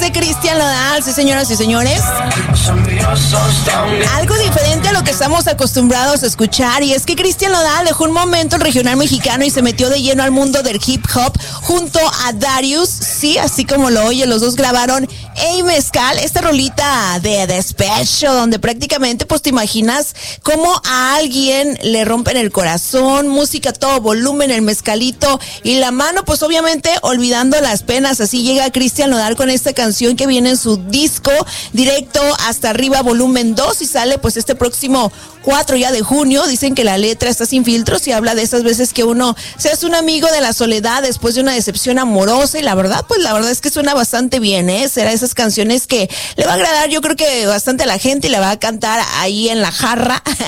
de Cristian Nodal, sí, señoras y señores. Algo diferente a lo que estamos acostumbrados a escuchar, y es que Cristian Nodal dejó un momento el regional mexicano y se metió de lleno al mundo del hip hop junto a Darius, sí, así como lo oye, los dos grabaron Ey Mezcal, esta rolita de despecho, donde prácticamente pues te imaginas cómo a alguien le rompen el corazón, música a todo volumen, el mezcalito y la mano, pues obviamente olvidando las penas. Así llega Cristian Nodal con esta canción que viene en su disco Directo Hasta Arriba volumen 2 y sale pues este próximo 4 ya de junio. Dicen que la letra está sin filtros y habla de esas veces que uno se hace un amigo de la soledad después de una decepción amorosa, y la verdad es que suena bastante bien, será esas canciones que le va a agradar, yo creo que bastante a la gente, y la va a cantar ahí en la jarra